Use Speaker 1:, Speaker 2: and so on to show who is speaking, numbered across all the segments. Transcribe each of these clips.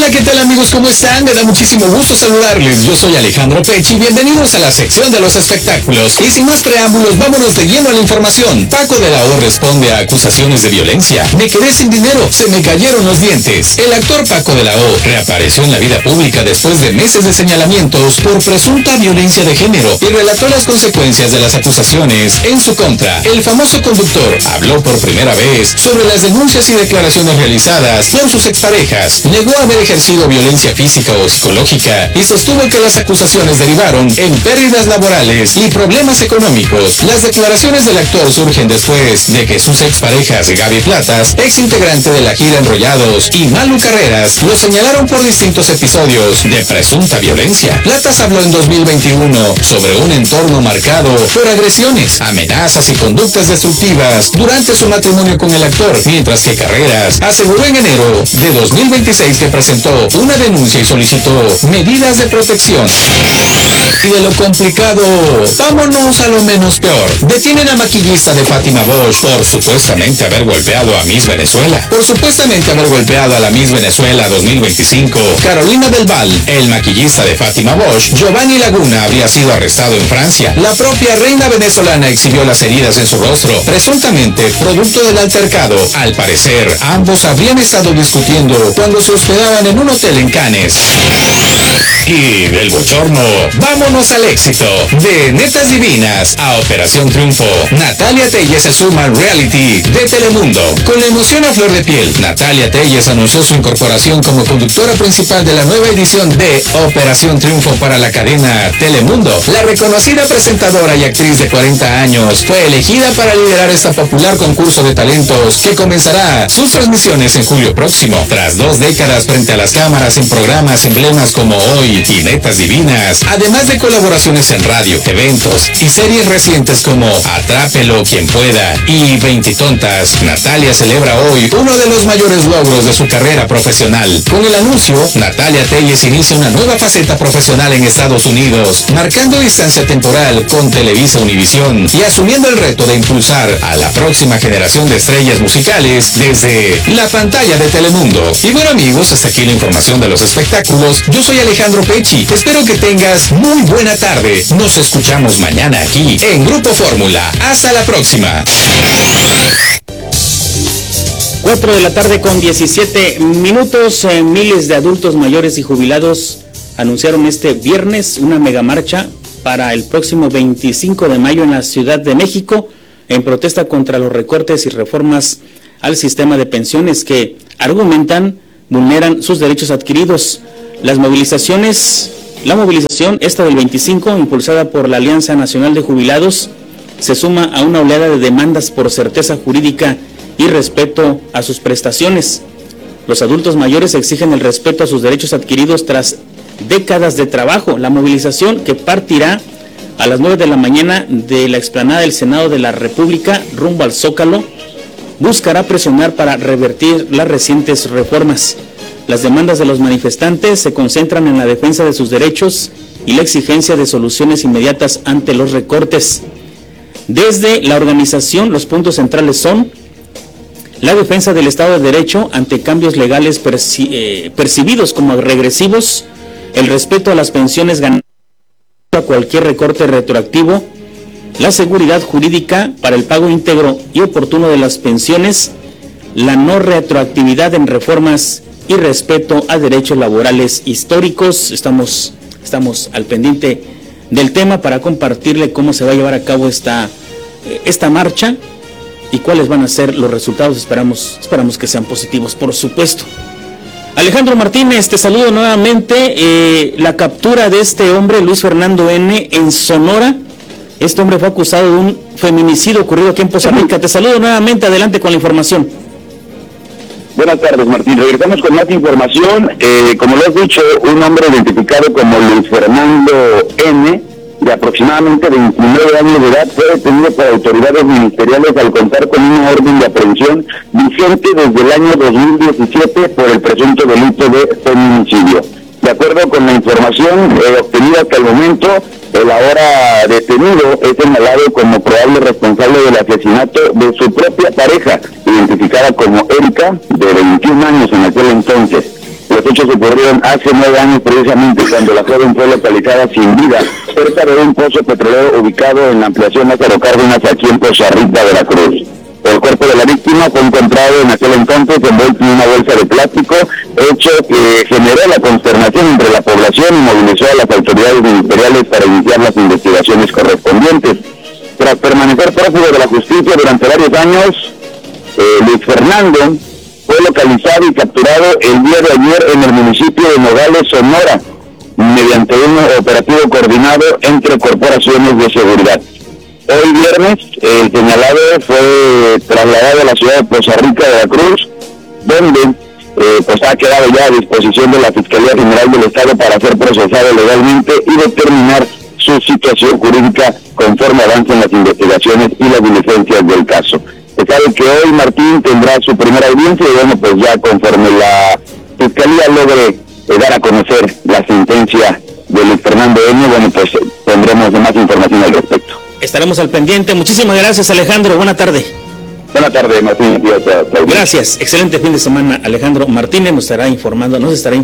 Speaker 1: Hola, ¿qué tal amigos? ¿Cómo están? Me da muchísimo gusto saludarles. Yo soy Alejandro Pecci. Bienvenidos a la sección de los espectáculos. Y sin más preámbulos, vámonos de lleno a la información. Paco de la O responde a acusaciones de violencia. Me quedé sin dinero, se me cayeron los dientes. El actor Paco de la O reapareció en la vida pública después de meses de señalamientos por presunta violencia de género y relató las consecuencias de las acusaciones en su contra. El famoso conductor habló por primera vez sobre las denuncias y declaraciones realizadas con sus exparejas. Negó haber ejercido violencia física o psicológica y sostuvo que las acusaciones derivaron en pérdidas laborales y problemas económicos. Las declaraciones del actor surgen después de que sus exparejas Gaby Platas, ex integrante de la gira Enrollados, y Malu Carreras lo señalaron por distintos episodios de presunta violencia. Platas habló en 2021 sobre un entorno marcado por agresiones, amenazas y conductas destructivas durante su matrimonio con el actor, mientras que Carreras aseguró en enero de 2026 que presentó una denuncia y solicitó medidas de protección. Y de lo complicado, vámonos a lo menos peor. Detienen a maquillista de Fátima Bosch por supuestamente haber golpeado a Miss Venezuela. Por supuestamente haber golpeado a la Miss Venezuela 2025, Carolina del Val, el maquillista de Fátima Bosch, Giovanni Laguna, habría sido arrestado en Francia. La propia reina venezolana exhibió las heridas en su rostro, presuntamente producto del altercado. Al parecer, ambos habrían estado discutiendo cuando se hospedaban en un hotel en Cannes. Y del bochorno, vámonos al éxito. De Netas Divinas a Operación Triunfo, Natalia Telles se suma al reality de Telemundo. Con la emoción a flor de piel, Natalia Telles anunció su incorporación como conductora principal de la nueva edición de Operación Triunfo para la cadena Telemundo. La reconocida presentadora y actriz de 40 años fue elegida para liderar esta popular concurso de talentos que comenzará sus transmisiones en julio próximo. Tras 2 décadas frente a las cámaras en programas emblemas como Hoy y Netas Divinas, además de colaboraciones en radio, eventos y series recientes como Atrápelo quien pueda y 20 tontas, Natalia celebra hoy uno de los mayores logros de su carrera profesional. Con el anuncio, Natalia Telles inicia una nueva faceta profesional en Estados Unidos, marcando distancia temporal con Televisa Univisión y asumiendo el reto de impulsar a la próxima generación de estrellas musicales desde la pantalla de Telemundo. Y bueno amigos, hasta aquí la información de los espectáculos. Yo soy Alejandro Pecci. Espero que tengas muy buena tarde. Nos escuchamos mañana aquí en Grupo Fórmula. Hasta la próxima.
Speaker 2: 4 de la tarde con 17 minutos. Miles de adultos mayores y jubilados anunciaron este viernes una megamarcha para el próximo 25 de mayo en la Ciudad de México en protesta contra los recortes y reformas al sistema de pensiones que argumentan vulneran sus derechos adquiridos. La movilización esta del 25, impulsada por la Alianza Nacional de Jubilados, se suma a una oleada de demandas por certeza jurídica y respeto a sus prestaciones. Los adultos mayores exigen el respeto a sus derechos adquiridos tras décadas de trabajo. La movilización, que partirá a las 9 de la mañana de la explanada del Senado de la República rumbo al Zócalo, buscará presionar para revertir las recientes reformas. Las demandas de los manifestantes se concentran en la defensa de sus derechos y la exigencia de soluciones inmediatas ante los recortes. Desde la organización, los puntos centrales son la defensa del Estado de Derecho ante cambios legales percibidos como regresivos, el respeto a las pensiones ganadas a cualquier recorte retroactivo, la seguridad jurídica para el pago íntegro y oportuno de las pensiones, la no retroactividad en reformas y respeto a derechos laborales históricos. Estamos al pendiente del tema para compartirle cómo se va a llevar a cabo esta marcha y cuáles van a ser los resultados. Esperamos que sean positivos, por supuesto. Alejandro Martínez, te saludo nuevamente. La captura de este hombre, Luis Fernando N., en Sonora. Este hombre fue acusado de un feminicidio ocurrido aquí en Poza Rica. Te saludo nuevamente, adelante con la información.
Speaker 3: Buenas tardes, Martín. Regresamos con más información. Como lo has dicho, un hombre identificado como Luis Fernando N., de aproximadamente 29 años de edad, fue detenido por autoridades ministeriales al contar con una orden de aprehensión vigente desde el año 2017 por el presunto delito de feminicidio. De acuerdo con la información obtenida hasta el momento, el ahora detenido es señalado como probable responsable del asesinato de su propia pareja, identificada como Erika, de 21 años en aquel entonces. Los hechos ocurrieron hace 9 años precisamente, cuando la joven fue localizada sin vida cerca de un pozo petrolero ubicado en la ampliación Lázaro Cárdenas, aquí en Poza Rica, Veracruz. El cuerpo de la víctima fue encontrado en aquel entonces envuelto en una bolsa de plástico, hecho que generó la consternación entre la población y movilizó a las autoridades ministeriales para iniciar las investigaciones correspondientes. Tras permanecer prófugo de la justicia durante varios años, Luis Fernando fue localizado y capturado el día de ayer en el municipio de Nogales, Sonora, mediante un operativo coordinado entre corporaciones de seguridad. Hoy viernes, el señalado fue trasladado a la ciudad de Poza Rica, Veracruz, donde pues ha quedado ya a disposición de la Fiscalía General del Estado para ser procesado legalmente y determinar su situación jurídica conforme avancen las investigaciones y las diligencias del caso. Se sabe que hoy Martín tendrá su primera audiencia y bueno, pues ya conforme la Fiscalía logre dar a conocer la sentencia de Luis Fernando N., bueno, pues tendremos más información al respecto.
Speaker 2: Estaremos al pendiente. Muchísimas gracias, Alejandro. Buena tarde.
Speaker 3: Buena tarde, Martín.
Speaker 2: Gracias. Excelente fin de semana, Alejandro Martínez. Nos estará informando,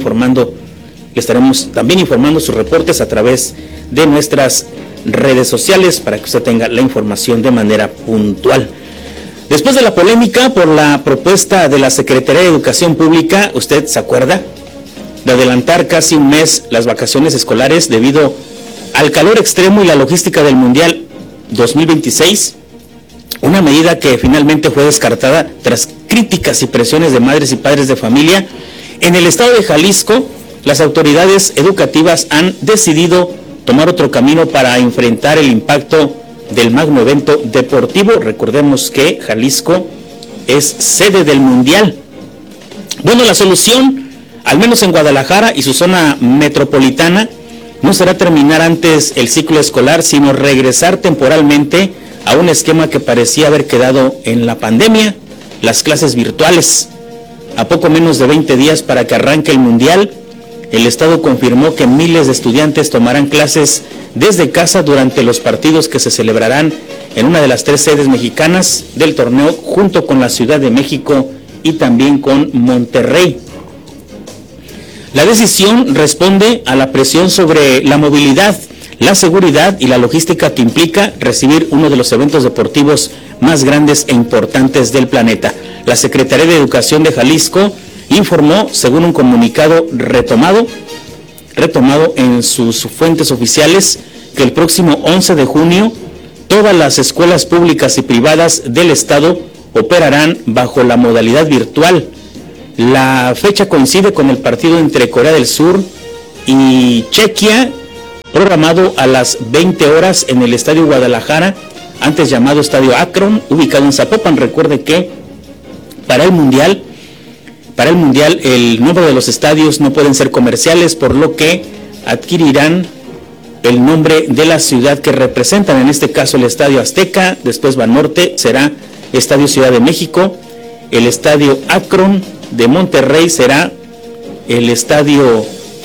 Speaker 2: le estaremos también informando sus reportes a través de nuestras redes sociales para que usted tenga la información de manera puntual. Después de la polémica por la propuesta de la Secretaría de Educación Pública, ¿usted se acuerda? De adelantar casi un mes las vacaciones escolares debido al calor extremo y la logística del Mundial 2026, una medida que finalmente fue descartada tras críticas y presiones de madres y padres de familia. En el estado de Jalisco, las autoridades educativas han decidido tomar otro camino para enfrentar el impacto del magno evento deportivo. Recordemos que Jalisco es sede del Mundial. Bueno, la solución, al menos en Guadalajara y su zona metropolitana, no será terminar antes el ciclo escolar, sino regresar temporalmente a un esquema que parecía haber quedado en la pandemia, las clases virtuales. A poco menos de 20 días para que arranque el Mundial, el Estado confirmó que miles de estudiantes tomarán clases desde casa durante los partidos que se celebrarán en una de las 3 sedes mexicanas del torneo, junto con la Ciudad de México y también con Monterrey. La decisión responde a la presión sobre la movilidad, la seguridad y la logística que implica recibir uno de los eventos deportivos más grandes e importantes del planeta. La Secretaría de Educación de Jalisco informó, según un comunicado retomado en sus fuentes oficiales, que el próximo 11 de junio todas las escuelas públicas y privadas del estado operarán bajo la modalidad virtual. La fecha coincide con el partido entre Corea del Sur y Chequia, programado a las 20 horas en el Estadio Guadalajara, antes llamado Estadio Akron, ubicado en Zapopan. Recuerde que para el Mundial el nombre de los estadios no pueden ser comerciales, por lo que adquirirán el nombre de la ciudad que representan, en este caso el Estadio Azteca, después Banorte será Estadio Ciudad de México, el Estadio Akron de Monterrey será el Estadio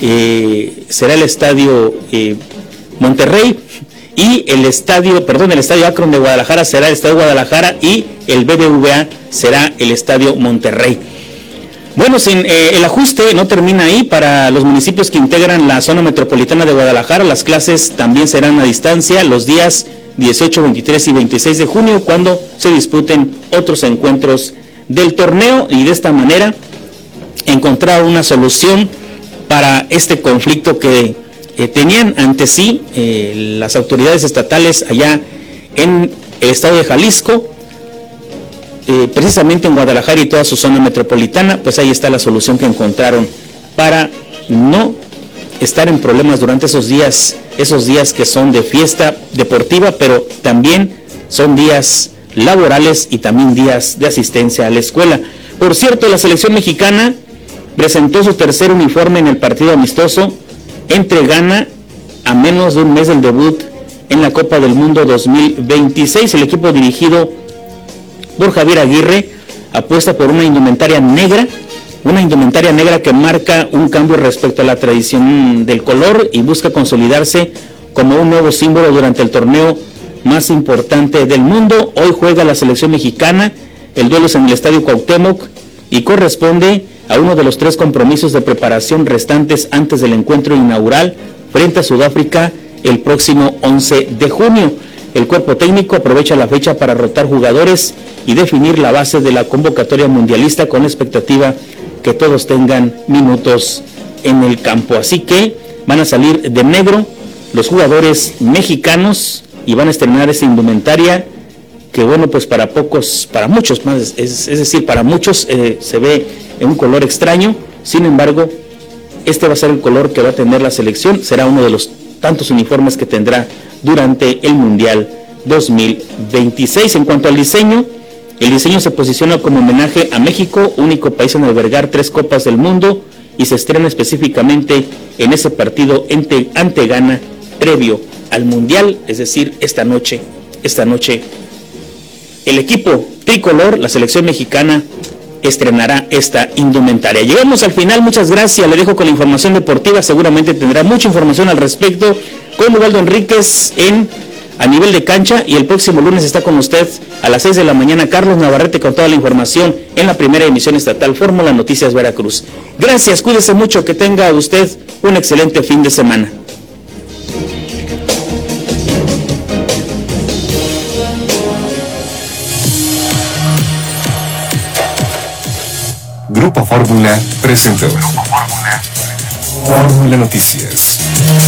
Speaker 2: Monterrey, y el Estadio Akron de Guadalajara será el Estadio Guadalajara, y el BBVA será el Estadio Monterrey. Bueno, el ajuste no termina ahí. Para los municipios que integran la zona metropolitana de Guadalajara, las clases también serán a distancia los días 18, 23 y 26 de junio, cuando se disputen otros encuentros del torneo, y de esta manera encontrar una solución para este conflicto que tenían ante sí las autoridades estatales allá en el estado de Jalisco, precisamente en Guadalajara y toda su zona metropolitana. Pues ahí está la solución que encontraron para no estar en problemas durante esos días que son de fiesta deportiva, pero también son días laborales y también días de asistencia a la escuela. Por cierto, la selección mexicana presentó su tercer uniforme en el partido amistoso entre Ghana a menos de un mes del debut en la Copa del Mundo 2026. El equipo dirigido por Javier Aguirre apuesta por una indumentaria negra que marca un cambio respecto a la tradición del color y busca consolidarse como un nuevo símbolo durante el torneo más importante del mundo. Hoy juega la selección mexicana, el duelo es en el Estadio Cuauhtémoc y corresponde a uno de los 3 compromisos de preparación restantes antes del encuentro inaugural frente a Sudáfrica el próximo 11 de junio. El cuerpo técnico aprovecha la fecha para rotar jugadores y definir la base de la convocatoria mundialista con la expectativa que todos tengan minutos en el campo. Así que van a salir de negro los jugadores mexicanos y van a estrenar esa indumentaria que, bueno, pues para muchos más, es decir, para muchos se ve en un color extraño. Sin embargo, este va a ser el color que va a tener la selección, será uno de los tantos uniformes que tendrá durante el Mundial 2026. En cuanto al diseño, el diseño se posiciona como homenaje a México, único país en albergar 3 Copas del Mundo, y se estrena específicamente en ese partido ante Ghana previo al Mundial, es decir, esta noche el equipo tricolor, la selección mexicana, estrenará esta indumentaria. Llegamos al final, muchas gracias, le dejo con la información deportiva, seguramente tendrá mucha información al respecto con Ubaldo Enríquez a nivel de cancha, y el próximo lunes está con usted a las 6 de la mañana Carlos Navarrete con toda la información en la primera emisión estatal Fórmula Noticias Veracruz. Gracias, cuídese mucho, que tenga usted un excelente fin de semana.
Speaker 4: Grupo Fórmula presentó Fórmula Noticias.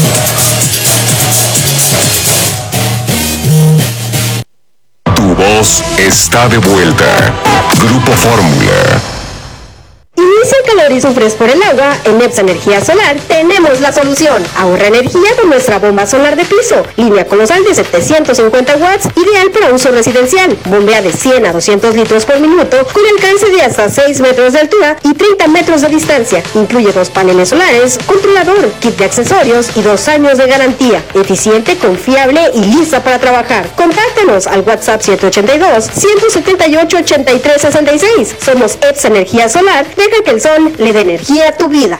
Speaker 4: Tu voz está de vuelta. Grupo Fórmula.
Speaker 5: Inicia el calor y sufres por el agua. En EPSA Energía Solar tenemos la solución. Ahorra energía con nuestra bomba solar de piso. Línea colosal de 750 watts, ideal para uso residencial. Bombea de 100 a 200 litros por minuto, con alcance de hasta 6 metros de altura y 30 metros de distancia. Incluye 2 paneles solares, controlador, kit de accesorios y 2 años de garantía. Eficiente, confiable y lista para trabajar. Contáctanos al WhatsApp 782-178-8366. Somos EPSA Energía Solar. Deja que el sol le dé energía a tu vida.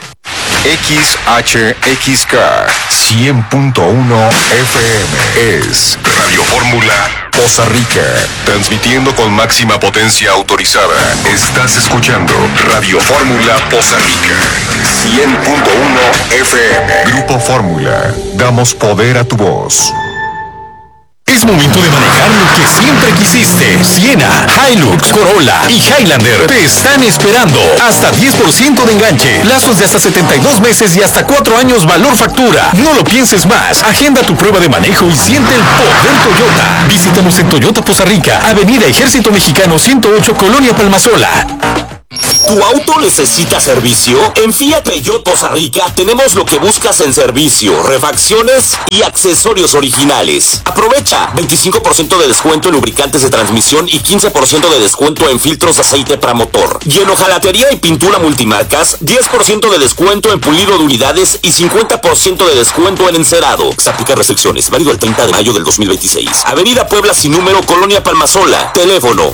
Speaker 4: XHXK 100.1 FM es Radio Fórmula Poza Rica, transmitiendo con máxima potencia autorizada. Estás escuchando Radio Fórmula Poza Rica 100.1 FM. Grupo Fórmula, damos poder a tu voz.
Speaker 1: Es momento de manejar lo que siempre quisiste. Siena, Hilux, Corolla y Highlander te están esperando. Hasta 10% de enganche, plazos de hasta 72 meses y hasta 4 años valor factura. No lo pienses más. Agenda tu prueba de manejo y siente el poder Toyota. Visítanos en Toyota Poza Rica, Avenida Ejército Mexicano 108, Colonia Palmasola.
Speaker 6: ¿Tu auto necesita servicio? En Fiat Peugeot Poza Rica tenemos lo que buscas en servicio, refacciones y accesorios originales. Aprovecha 25% de descuento en lubricantes de transmisión y 15% de descuento en filtros de aceite para motor. Y en hojalatería y pintura multimarcas, 10% de descuento en pulido de unidades y 50% de descuento en encerado. Se aplica restricciones, válido el 30 de mayo del 2026. Avenida Puebla sin número, Colonia Palmasola. Teléfono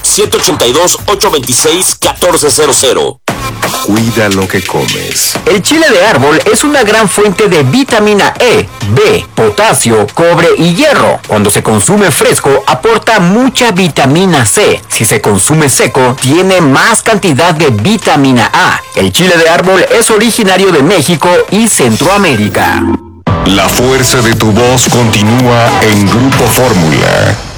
Speaker 6: 782-826-1400.
Speaker 4: Cuida lo que comes.
Speaker 7: El chile de árbol es una gran fuente de vitamina E, B, potasio, cobre y hierro. Cuando se consume fresco, aporta mucha vitamina C. Si se consume seco, tiene más cantidad de vitamina A. El chile de árbol es originario de México y Centroamérica.
Speaker 4: La fuerza de tu voz continúa en Grupo Fórmula.